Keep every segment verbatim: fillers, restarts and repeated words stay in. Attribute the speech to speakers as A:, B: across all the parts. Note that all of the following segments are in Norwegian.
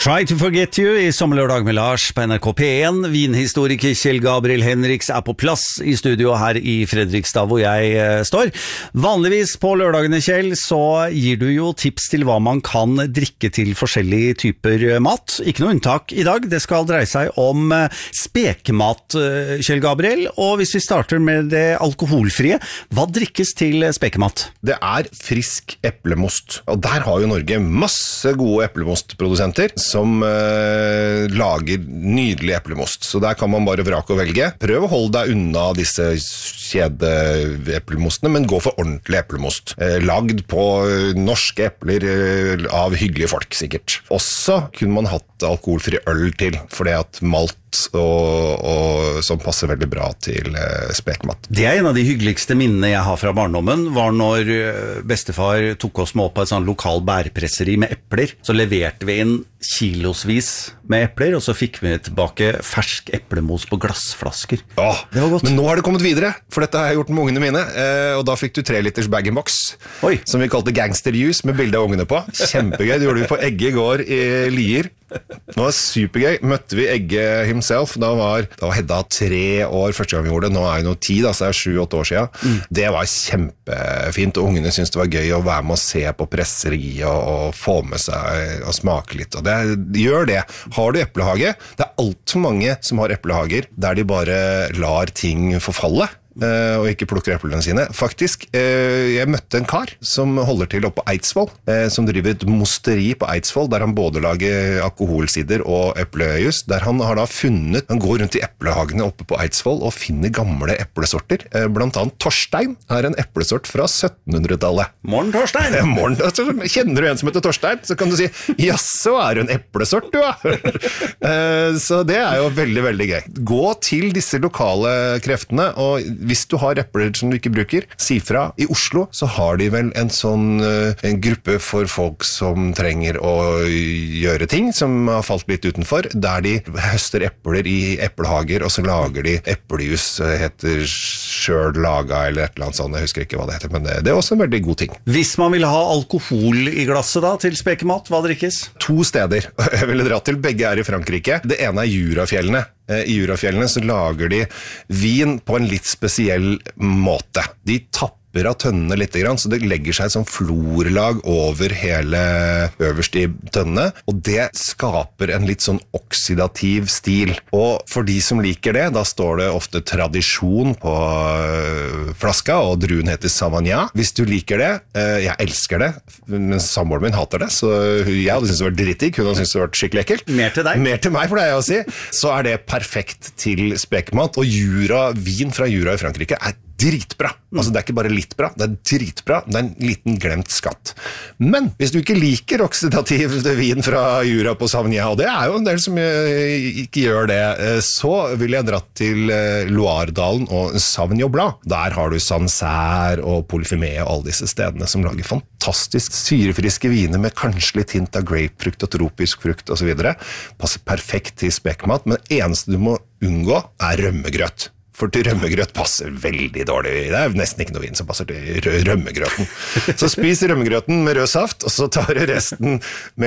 A: Try to forget you i sommerlørdag med Lars på N R K P én. Vinhistoriker Kjell Gabriel Henriks er på plass i studio her i Fredrikstad hvor jeg eh, står. Vanligvis på lørdagene, Kjell, så gir du jo tips til hva man kan drikke til forskjellige typer mat. Ikke noe unntak i dag. Det skal dreie seg om eh, spekemat, eh, Kjell Gabriel. Og hvis vi starter med det alkoholfrie, hva drikkes til spekemat?
B: Det er frisk eplemost, og der har jo Norge masse gode eplemostprodusenter som uh, lager nydelig eplemost. Så der kan man bare vrake og velge. Prøv å holde deg unna disse kjedeeplemostene, men gå for ordentlig eplemost. Uh, lagd på uh, norske epler uh, av hyggelige folk, sikkert. Også kunne man hatt alkoholfri øl til, fordi at malt og, og som passer veldig bra til uh, spekemat.
A: Det er en av de hyggeligste minnene jeg har fra barndommen, var når bestefar tok oss med opp på et sånn lokal bærpresseri med epler. Så leverte vi inn kilosvis med epler, og så fikk vi tilbake fersk eplemos på glassflasker.
B: Ja,
A: det var godt.
B: Men nå har det kommet videre, for dette har jeg gjort med ungene mine, eh, og da fikk du tre liters bag-in-box, som vi kalte gangsterjuice med bilde av ungene på. Kjempegøy, det gjorde vi på Egge i går i Lier. Det var supergøy. Møtte vi Egge himself, da var, da var Hedda tre år første gang vi gjorde det, nå er det noe ti, da, så det er sju-åtte år siden. Mm. Det var kjempefint, og ungene syntes det var gøy å være med å se på presseriet og, og få med seg og smake litt, og det, gjør det. Har du eplehage? Det er alt for mange som har eplehager der de bare lar ting forfalle og ikke plukker eplene sine. Faktisk, jeg møtte en kar som holder til oppe på Eidsvoll, som driver et mosteri på Eidsvoll, der han både lager alkoholsider og eplejus, der han har da funnet, han går rundt i eplehagene oppe på Eidsvoll og finner gamle eplesorter. Blant annet Torstein er en eplesort fra syttenhundretallet.
A: Morgen, Torstein!
B: Morgen, altså, kjenner du en som heter Torstein, så kan du si, jaså, er du en eplesort, du, ja? Så det er jo veldig, veldig gøy. Gå til disse lokale kreftene, og hvis du har epler som du ikke bruker, si fra. I Oslo så har de vel en sånn en gruppe for folk som trenger å gjøre ting som har falt litt utenfor, der de høster epler i eplehager, og så lager de eplejus, heter selv laga eller et eller annet sånt, jeg husker ikke hva det heter, men det, det er også en veldig god ting.
A: Hvis man vil ha alkohol i glasset da, til spekemat, hva drikkes?
B: To steder. Jeg ville dra til, begge er i Frankrike. Det ene er Jurafjellene. I Jurafjellene så lager de vin på en litt spesiell måte. De tapper av tønnene litt, så det legger seg som florlag over hele øverst i tønnene, og det skaper en litt sånn oksidativ stil. Og for de som liker det, da står det ofte tradisjon på flaska, og druen heter Savagnin. Hvis du liker det, jeg elsker det, men samboeren min hater det, så jeg hadde syntes det var drittig, hun hadde syntes det var skikkelig ekkelt.
A: Mer til deg.
B: Mer til meg, for det er jeg å si. Så er det perfekt til spekemat, og Jura, vin fra Jura i Frankrike er dritbra. Altså det er ikke bare litt bra, det er dritbra. Det er en liten glemt skatt. Men hvis du ikke liker oksidativ vin fra Jura på Savagnin, og det er jo en del som ikke gjør det, så vil jeg dra til Loiredalen og Sauvignon Blanc. Der har du Sancerre og Polyphemé og alle disse stedene som lager fantastisk syrefriske viner med kanskje litt hint av grapefrukt og tropisk frukt og så videre. Passer perfekt til spekemat, men det eneste du må unngå er rømmegrøt. For til rømmegrøt passer veldig dårlig. Det er nesten ikke noe vin som passer til rømmegrøten. Så spis rømmegrøten med rød saft, og så tar du resten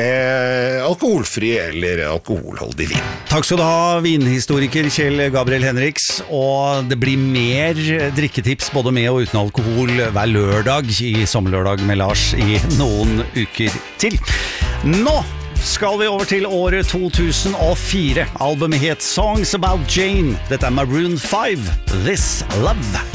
B: med alkoholfri eller alkoholholdig vin.
A: Takk skal du ha, vinhistoriker Kjell Gabriel Henriks. Og det blir mer drikketips, både med og uten alkohol, hver lørdag i sommerlørdag med Lars i noen uker til. Nå skal vi over til året to tusen og fire. Albumet het Songs About Jane. Dette er Maroon five, This Love.